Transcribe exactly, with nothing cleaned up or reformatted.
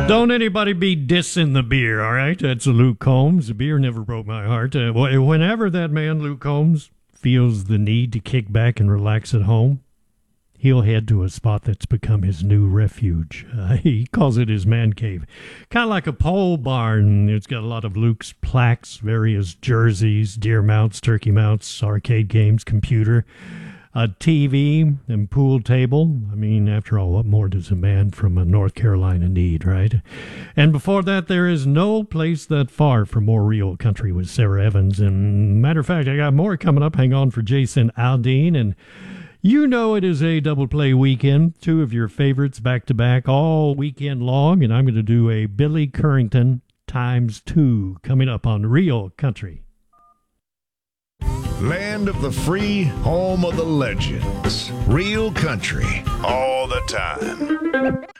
Don't anybody be dissing the beer, all right? That's Luke Combs. The beer never broke my heart. Uh, wh- whenever that man, Luke Combs, feels the need to kick back and relax at home, he'll head to a spot that's become his new refuge. Uh, he calls it his man cave. Kind of like a pole barn. It's got a lot of Luke's plaques, various jerseys, deer mounts, turkey mounts, arcade games, computer, a T V, and pool table. I mean, after all, what more does a man from uh, North Carolina need, right? And before that, there is no place that far for more real country with Sarah Evans. And matter of fact, I got more coming up. Hang on for Jason Aldean. And you know it is a double play weekend. Two of your favorites back-to-back all weekend long. And I'm going to do a Billy Currington times two coming up on Real Country. Land of the free, home of the legends. Real country, all the time.